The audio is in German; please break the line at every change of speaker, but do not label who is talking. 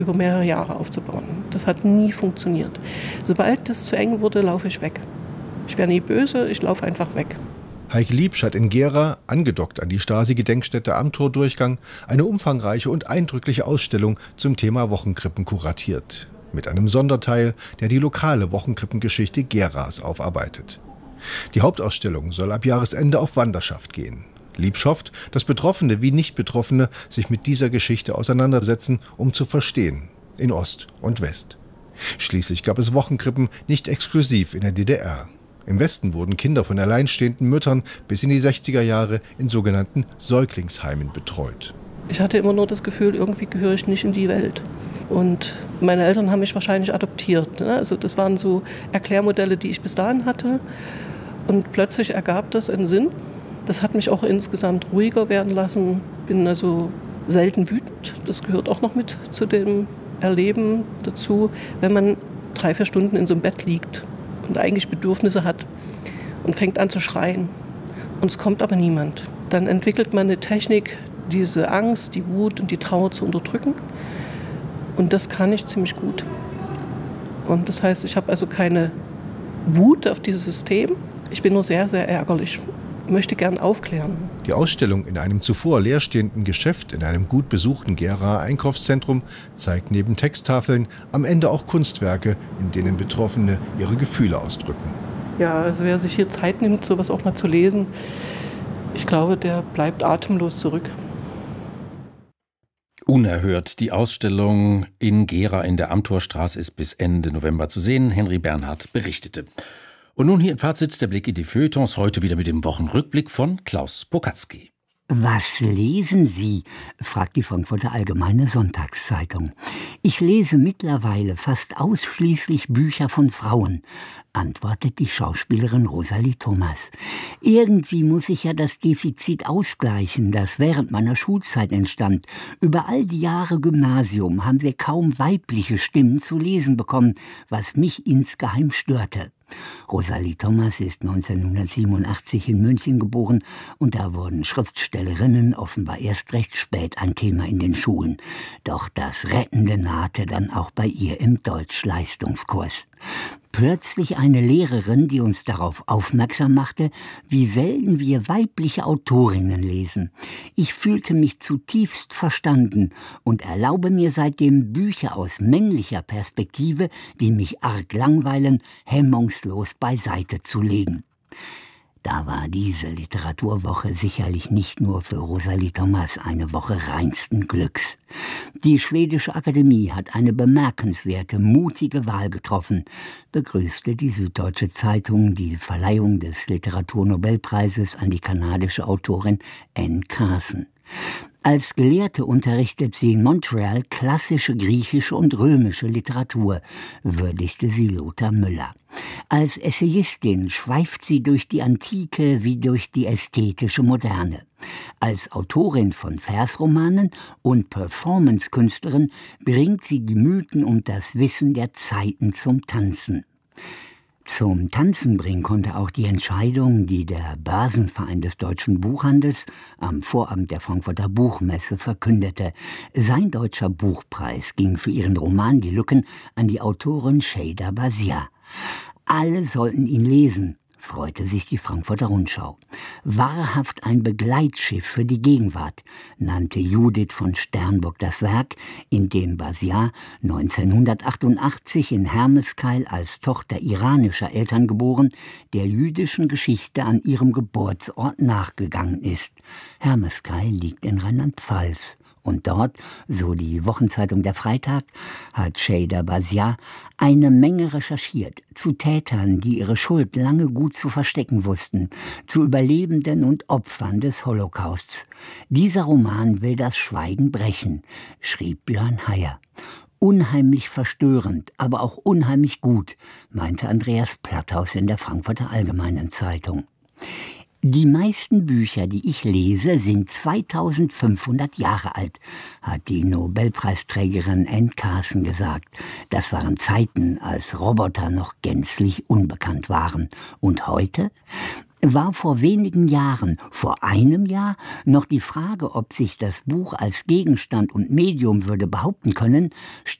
über mehrere Jahre aufzubauen. Das hat nie funktioniert. Sobald das zu eng wurde, laufe ich weg. Ich wäre nie böse, ich laufe einfach weg.
Heike Liebsch hat in Gera, angedockt an die Stasi-Gedenkstätte am Tordurchgang, eine umfangreiche und eindrückliche Ausstellung zum Thema Wochenkrippen kuratiert. Mit einem Sonderteil, der die lokale Wochenkrippengeschichte Geras aufarbeitet. Die Hauptausstellung soll ab Jahresende auf Wanderschaft gehen. Liebsch hofft, dass Betroffene wie Nicht-Betroffene sich mit dieser Geschichte auseinandersetzen, um zu verstehen, in Ost und West. Schließlich gab es Wochenkrippen nicht exklusiv in der DDR. Im Westen wurden Kinder von alleinstehenden Müttern bis in die 60er Jahre in sogenannten Säuglingsheimen betreut.
Ich hatte immer nur das Gefühl, irgendwie gehöre ich nicht in die Welt. Und meine Eltern haben mich wahrscheinlich adoptiert. Also das waren so Erklärmodelle, die ich bis dahin hatte. Und plötzlich ergab das einen Sinn. Das hat mich auch insgesamt ruhiger werden lassen. Bin also selten wütend. Das gehört auch noch mit zu dem Erleben dazu, wenn man 3-4 Stunden in so einem Bett liegt und eigentlich Bedürfnisse hat und fängt an zu schreien. Und es kommt aber niemand. Dann entwickelt man eine Technik, diese Angst, die Wut und die Trauer zu unterdrücken. Und das kann ich ziemlich gut. Und das heißt, ich habe also keine Wut auf dieses System. Ich bin nur sehr, sehr ärgerlich. Ich möchte gern aufklären.
Die Ausstellung in einem zuvor leerstehenden Geschäft in einem gut besuchten Geraer Einkaufszentrum zeigt neben Texttafeln am Ende auch Kunstwerke, in denen Betroffene ihre Gefühle ausdrücken.
Ja, also wer sich hier Zeit nimmt, sowas auch mal zu lesen, ich glaube, der bleibt atemlos zurück.
Unerhört. Die Ausstellung in Gera in der Amthorstraße ist bis Ende November zu sehen. Henry Bernhard berichtete. Und nun hier im Fazit der Blick in die Feuilletons, heute wieder mit dem Wochenrückblick von Klaus Pokatzky.
Was lesen Sie? Fragt die Frankfurter Allgemeine Sonntagszeitung. Ich lese mittlerweile fast ausschließlich Bücher von Frauen, antwortet die Schauspielerin Rosalie Thomas. Irgendwie muss ich ja das Defizit ausgleichen, das während meiner Schulzeit entstand. Über all die Jahre Gymnasium haben wir kaum weibliche Stimmen zu lesen bekommen, was mich insgeheim störte. Rosalie Thomas ist 1987 in München geboren und da wurden Schriftstellerinnen offenbar erst recht spät ein Thema in den Schulen. Doch das Rettende nahte dann auch bei ihr im Deutschleistungskurs. Plötzlich eine Lehrerin, die uns darauf aufmerksam machte, wie selten wir weibliche Autorinnen lesen. Ich fühlte mich zutiefst verstanden und erlaube mir seitdem Bücher aus männlicher Perspektive, die mich arg langweilen, hemmungslos beiseite zu legen. Da war diese Literaturwoche sicherlich nicht nur für Rosalie Thomas eine Woche reinsten Glücks. Die Schwedische Akademie hat eine bemerkenswerte, mutige Wahl getroffen, begrüßte die Süddeutsche Zeitung die Verleihung des Literaturnobelpreises an die kanadische Autorin Anne Carson. Als Gelehrte unterrichtet sie in Montreal klassische griechische und römische Literatur, würdigte sie Lothar Müller. Als Essayistin schweift sie durch die Antike wie durch die ästhetische Moderne. Als Autorin von Versromanen und Performancekünstlerin bringt sie die Mythen und das Wissen der Zeiten zum Tanzen. Zum Tanzen bringen konnte auch die Entscheidung, die der Börsenverein des deutschen Buchhandels am Vorabend der Frankfurter Buchmesse verkündete. Sein deutscher Buchpreis ging für ihren Roman Die Lücken an die Autorin Şeyda Bazia. Alle sollten ihn lesen, freute sich die Frankfurter Rundschau. Wahrhaft ein Begleitschiff für die Gegenwart, nannte Judith von Sternburg das Werk, in dem Bazia 1988 in Hermeskeil als Tochter iranischer Eltern geboren, der jüdischen Geschichte an ihrem Geburtsort nachgegangen ist. Hermeskeil liegt in Rheinland-Pfalz. Und dort, so die Wochenzeitung Der Freitag, hat Şeyda Bazia eine Menge recherchiert zu Tätern, die ihre Schuld lange gut zu verstecken wussten, zu Überlebenden und Opfern des Holocausts. Dieser Roman will das Schweigen brechen, schrieb Björn Heyer. Unheimlich verstörend, aber auch unheimlich gut, meinte Andreas Platthaus in der Frankfurter Allgemeinen Zeitung. Die meisten Bücher, die ich lese, sind 2500 Jahre alt, hat die Nobelpreisträgerin Anne Carson gesagt. Das waren Zeiten, als Roboter noch gänzlich unbekannt waren. Und heute? War vor wenigen Jahren, vor einem Jahr, noch die Frage, ob sich das Buch als Gegenstand und Medium würde behaupten können,